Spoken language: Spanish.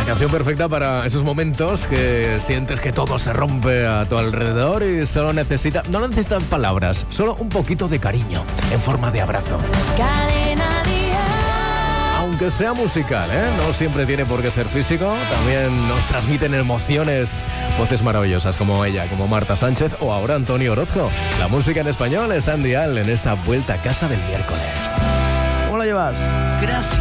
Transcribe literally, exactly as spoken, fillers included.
canción perfecta para esos momentos que sientes que todo se rompe a tu alrededor y solo necesita, no necesitan palabras, solo un poquito de cariño en forma de abrazo. Cadena Dial. Aunque sea musical, ¿eh? No siempre tiene por qué ser físico, también nos transmiten emociones, voces maravillosas como ella, como Marta Sánchez o ahora Antonio Orozco. La música en español está en Dial en esta vuelta a casa del miércoles. ¿Cómo lo llevas? Gracias.